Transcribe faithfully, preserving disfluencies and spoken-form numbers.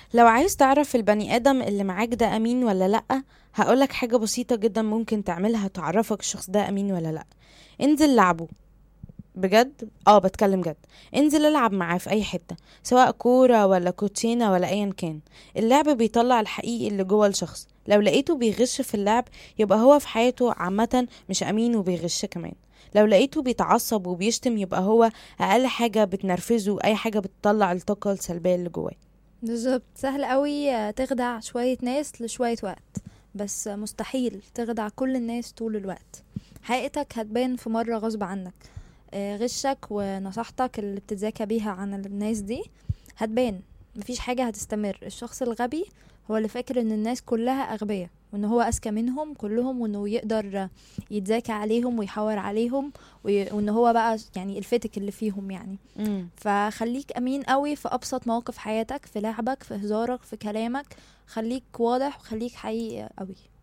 لو عايز تعرف البني آدم اللي معاك ده أمين ولا لأ، هقولك حاجة بسيطة جدا ممكن تعملها تعرفك الشخص ده أمين ولا لأ. انزل لعبه. بجد اه بتكلم جد. انزل العب معاه في اي حتة، سواء كورة ولا كوتشينة ولا ايا كان. اللعب بيطلع الحقيقي اللي جوه الشخص. لو لقيته بيغش في اللعب، يبقى هو في حياته عامة مش امين وبيغش كمان. لو لقيته بيتعصب وبيشتم، يبقى هو اقل حاجة بتنرفزه، اي حاجة بتطلع الطاقة السلبية اللي جواه. بالظبط، سهل قوي آه، تخدع شوية ناس لشوية وقت، بس آه، مستحيل تخدع كل الناس طول الوقت. حقيقتك هتبان في مرة غصب عنك. آه، غشك ونصيحتك اللي بتتذاكى بيها عن الناس دي هتبان. مفيش حاجة هتستمر. الشخص الغبي هو اللي فاكر ان الناس كلها اغبياء، وان هو اذكى منهم كلهم، وانه يقدر يتذاكى عليهم ويحور عليهم، وي- وان هو بقى يعني الفتك اللي فيهم يعني. امم فخليك امين قوي في ابسط مواقف حياتك، في لعبك، في هزارك، في كلامك. خليك واضح وخليك حقيقي قوي.